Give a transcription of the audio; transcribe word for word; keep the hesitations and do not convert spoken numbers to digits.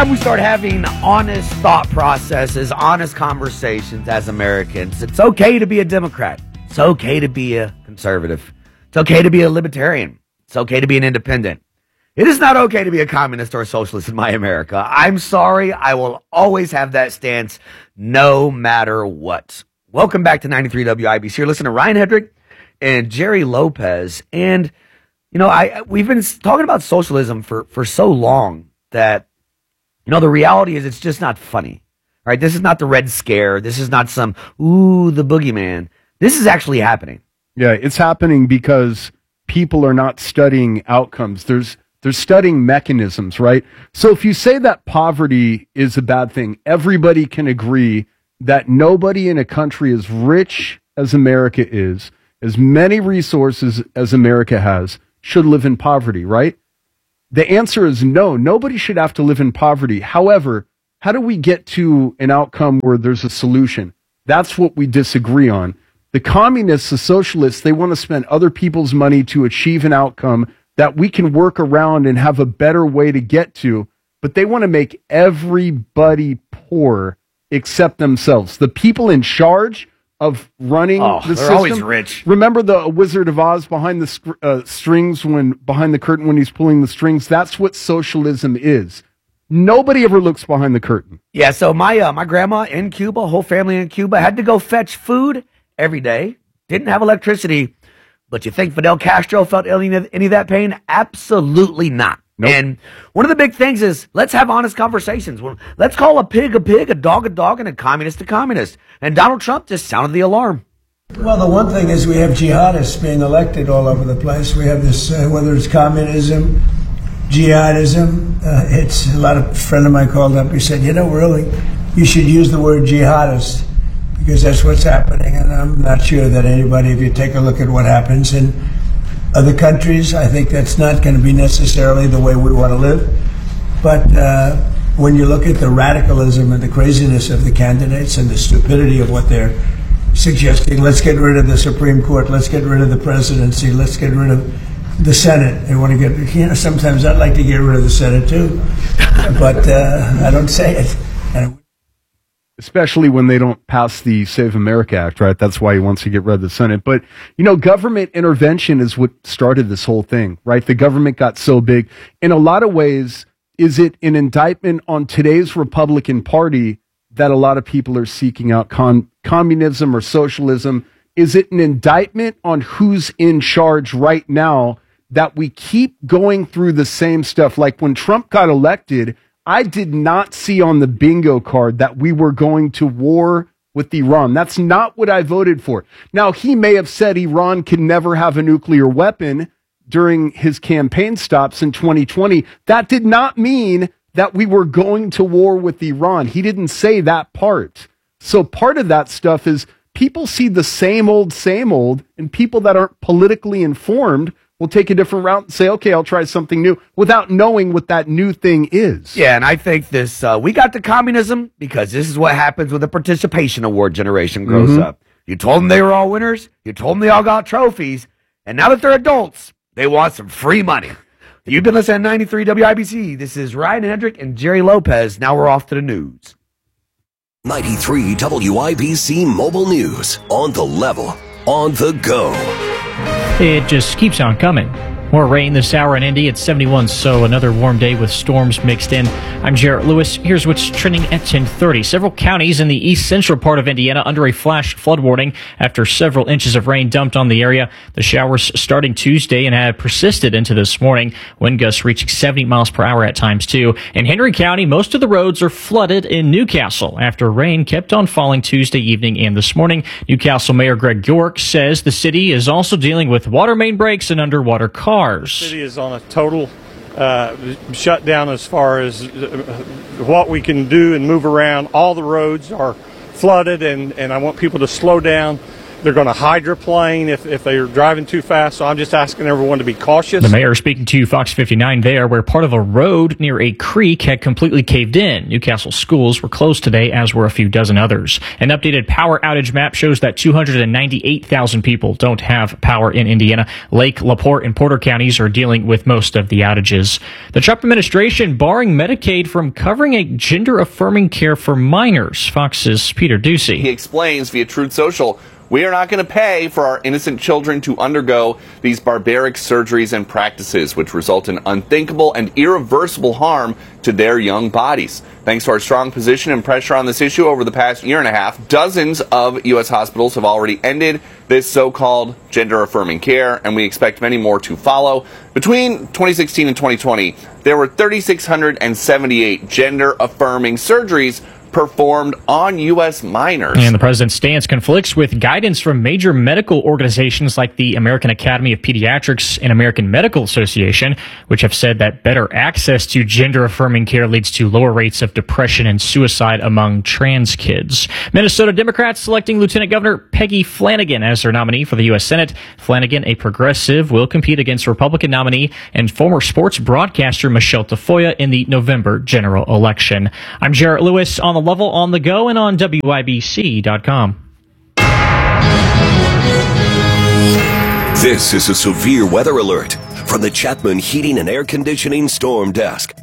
time we start having honest thought processes, honest conversations as Americans. It's okay to be a Democrat. It's okay to be a conservative. It's okay to be a libertarian. It's okay to be an independent. It is not okay to be a communist or a socialist in my America. I'm sorry. I will always have that stance no matter what. Welcome back to ninety-three W I B C. You're listening to Ryan Hedrick and Jerry Lopez. And, you know, I we've been talking about socialism for, for so long that, you know, the reality is it's just not funny. All right, this is not the Red Scare. This is not some, ooh, the boogeyman. This is actually happening. Yeah, it's happening because people are not studying outcomes. There's They're studying mechanisms, right? So if you say that poverty is a bad thing, everybody can agree that nobody in a country as rich as America is, as many resources as America has, should live in poverty, right? The answer is no. Nobody should have to live in poverty. However, how do we get to an outcome where there's a solution? That's what we disagree on. The communists, the socialists, they want to spend other people's money to achieve an outcome that we can work around and have a better way to get to, but they want to make everybody poor except themselves. The people in charge of running oh, the they're system. Always rich. Remember the Wizard of Oz behind the sc- uh, strings when behind the curtain when he's pulling the strings? That's what socialism is. Nobody ever looks behind the curtain. Yeah, so my uh, my grandma in Cuba, whole family in Cuba, had to go fetch food every day. Didn't have electricity. But you think Fidel Castro felt any of, any of that pain? Absolutely not. Nope. And one of the big things is let's have honest conversations. Let's call a pig a pig, a dog a dog, and a communist a communist. And Donald Trump just sounded the alarm. Well, the one thing is we have jihadists being elected all over the place. We have this, uh, whether it's communism, jihadism. Uh, it's a lot of a friend of mine called up. He said, you know, really, you should use the word jihadist, because that's what's happening, and I'm not sure that anybody, if you take a look at what happens in other countries, I think that's not going to be necessarily the way we want to live. But uh, when you look at the radicalism and the craziness of the candidates and the stupidity of what they're suggesting, let's get rid of the Supreme Court, let's get rid of the presidency, let's get rid of the Senate. They want to get, you know, sometimes I'd like to get rid of the Senate too, but uh, I don't say it. And Especially when they don't pass the Save America Act, right? That's why he wants to get rid of the Senate. But, you know, government intervention is what started this whole thing, right? The government got so big. In a lot of ways, is it an indictment on today's Republican Party that a lot of people are seeking out con- communism or socialism? Is it an indictment on who's in charge right now that we keep going through the same stuff? Like when Trump got elected, I did not see on the bingo card that we were going to war with Iran. That's not what I voted for. Now, he may have said Iran can never have a nuclear weapon during his campaign stops in twenty twenty. That did not mean that we were going to war with Iran. He didn't say that part. So part of that stuff is people see the same old, same old, and people that aren't politically informed will take a different route and say, okay, I'll try something new without knowing what that new thing is. Yeah, and I think this, uh, we got to communism because this is what happens when the participation award generation grows mm-hmm. up. You told them they were all winners. You told them they all got trophies. And now that they're adults, they want some free money. You've been listening to ninety-three W I B C. This is Ryan Hedrick and Jerry Lopez. Now we're off to the news. ninety-three W I B C Mobile News. On the level. On the go. It just keeps on coming. More rain this hour in Indy at seventy-one, so another warm day with storms mixed in. I'm Jarrett Lewis. Here's what's trending at ten thirty. Several counties in the east central part of Indiana under a flash flood warning after several inches of rain dumped on the area. The showers starting Tuesday and have persisted into this morning. Wind gusts reaching seventy miles per hour at times, too. In Henry County, most of the roads are flooded in Newcastle after rain kept on falling Tuesday evening and this morning. Newcastle Mayor Greg York says the city is also dealing with water main breaks and underwater cars. The city is on a total uh, shutdown as far as uh, what we can do and move around. All the roads are flooded, and, and I want people to slow down they're going to hydroplane if, if they're driving too fast. So I'm just asking everyone to be cautious. The mayor speaking to Fox fifty-nine there, where part of a road near a creek had completely caved in. Newcastle schools were closed today, as were a few dozen others. An updated power outage map shows that two hundred ninety-eight thousand people don't have power in Indiana. Lake, LaPorte, and Porter counties are dealing with most of the outages. The Trump administration barring Medicaid from covering a gender-affirming care for minors. Fox's Peter Ducey. He explains via Truth Social, we are not going to pay for our innocent children to undergo these barbaric surgeries and practices, which result in unthinkable and irreversible harm to their young bodies. Thanks to our strong position and pressure on this issue over the past year and a half, dozens of U S hospitals have already ended this so-called gender-affirming care, and we expect many more to follow. Between twenty sixteen and twenty twenty, there were three thousand six hundred seventy-eight gender-affirming surgeries performed on U S minors. And the president's stance conflicts with guidance from major medical organizations like the American Academy of Pediatrics and American Medical Association, which have said that better access to gender-affirming care leads to lower rates of depression and suicide among trans kids. Minnesota Democrats selecting Lieutenant Governor Peggy Flanagan as their nominee for the U S Senate. Flanagan, a progressive, will compete against Republican nominee and former sports broadcaster Michelle Tafoya in the November general election. I'm Jarrett Lewis on the Level, on the go, and on W I B C dot com. This is a severe weather alert from the Chapman Heating and Air Conditioning Storm Desk.